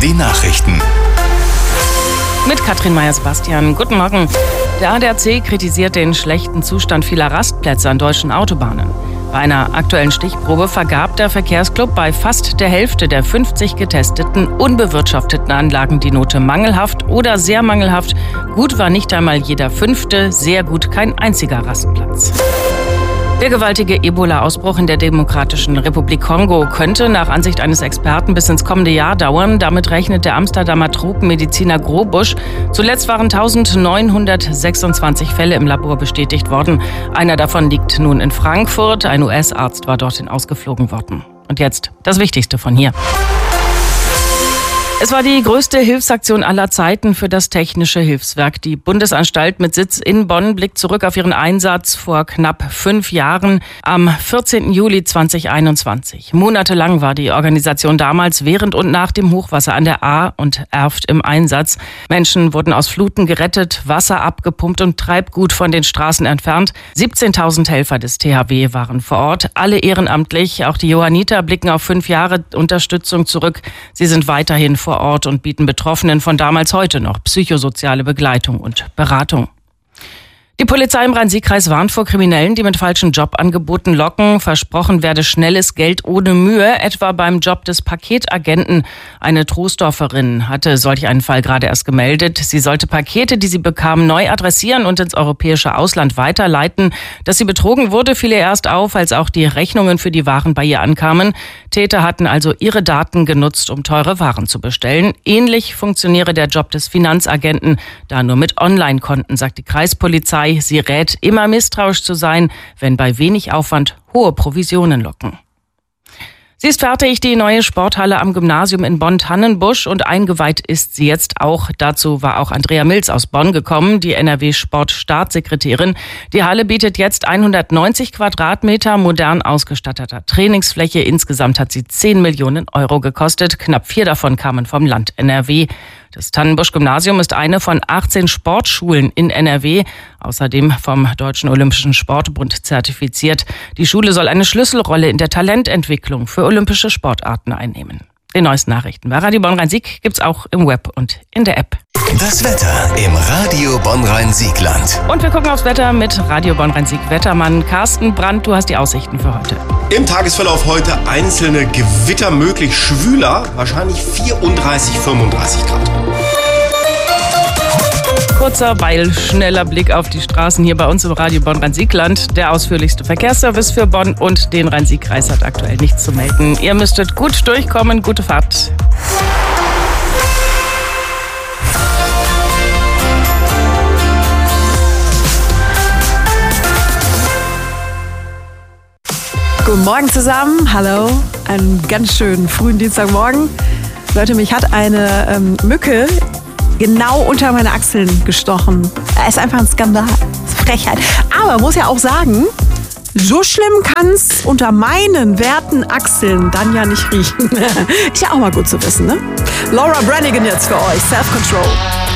die Nachrichten. Mit Katrin Meyer-Sebastian. Guten Morgen. Der ADAC kritisiert den schlechten Zustand vieler Rastplätze an deutschen Autobahnen. Bei einer aktuellen Stichprobe vergab der Verkehrsclub bei fast der Hälfte der 50 getesteten unbewirtschafteten Anlagen die Note mangelhaft oder sehr mangelhaft. Gut war nicht einmal jeder 5., sehr gut kein einziger Rastplatz. Der gewaltige Ebola-Ausbruch in der Demokratischen Republik Kongo könnte nach Ansicht eines Experten bis ins kommende Jahr dauern. Damit rechnet der Amsterdamer Tropenmediziner Grobusch. Zuletzt waren 1926 Fälle im Labor bestätigt worden. Einer davon liegt nun in Frankfurt. Ein US-Arzt war dorthin ausgeflogen worden. Und jetzt das Wichtigste von hier. Es war die größte Hilfsaktion aller Zeiten für das Technische Hilfswerk. Die Bundesanstalt mit Sitz in Bonn blickt zurück auf ihren Einsatz vor knapp 5 Jahren am 14. Juli 2021. Monatelang war die Organisation damals während und nach dem Hochwasser an der Ahr und Erft im Einsatz. Menschen wurden aus Fluten gerettet, Wasser abgepumpt und Treibgut von den Straßen entfernt. 17.000 Helfer des THW waren vor Ort, alle ehrenamtlich. Auch die Johanniter blicken auf 5 Jahre Unterstützung zurück. Sie sind weiterhin vor Ort und bieten Betroffenen von damals heute noch psychosoziale Begleitung und Beratung. Die Polizei im Rhein-Sieg-Kreis warnt vor Kriminellen, die mit falschen Jobangeboten locken. Versprochen werde schnelles Geld ohne Mühe, etwa beim Job des Paketagenten. Eine Troisdorferin hatte solch einen Fall gerade erst gemeldet. Sie sollte Pakete, die sie bekam, neu adressieren und ins europäische Ausland weiterleiten. Dass sie betrogen wurde, fiel ihr erst auf, als auch die Rechnungen für die Waren bei ihr ankamen. Täter hatten also ihre Daten genutzt, um teure Waren zu bestellen. Ähnlich funktioniere der Job des Finanzagenten, da nur mit Online-Konten, sagt die Kreispolizei. Sie rät, immer misstrauisch zu sein, wenn bei wenig Aufwand hohe Provisionen locken. Sie ist fertig, die neue Sporthalle am Gymnasium in Bonn-Tannenbusch, und eingeweiht ist sie jetzt auch. Dazu war auch Andrea Milz aus Bonn gekommen, die NRW-Sport-Staatssekretärin. Die Halle bietet jetzt 190 Quadratmeter modern ausgestatteter Trainingsfläche. Insgesamt hat sie 10 Millionen Euro gekostet. Knapp 4 davon kamen vom Land NRW. Das Tannenbusch-Gymnasium ist eine von 18 Sportschulen in NRW, außerdem vom Deutschen Olympischen Sportbund zertifiziert. Die Schule soll eine Schlüsselrolle in der Talententwicklung für olympische Sportarten einnehmen. Die neuesten Nachrichten bei Radio Bonn-Rhein-Sieg gibt's auch im Web und in der App. Das Wetter im Radio Bonn-Rhein-Sieg-Land. Und wir gucken aufs Wetter mit Radio Bonn-Rhein-Sieg-Wettermann Carsten Brandt. Du hast die Aussichten für heute. Im Tagesverlauf heute einzelne Gewitter möglich, schwüler, wahrscheinlich 34, 35 Grad. Kurzer, weil schneller Blick auf die Straßen hier bei uns im Radio Bonn-Rhein-Sieg-Land. Der ausführlichste Verkehrsservice für Bonn und den Rhein-Sieg-Kreis hat aktuell nichts zu melden. Ihr müsstet gut durchkommen. Gute Fahrt. Guten Morgen zusammen, hallo, einen ganz schönen frühen Dienstagmorgen. Leute, mich hat eine Mücke genau unter meine Achseln gestochen. Das ist einfach ein Skandal, das ist Frechheit. Aber muss ja auch sagen, so schlimm kann es unter meinen werten Achseln dann ja nicht riechen. Ist ja auch mal gut zu wissen, ne? Laura Branigan jetzt für euch, Self-Control.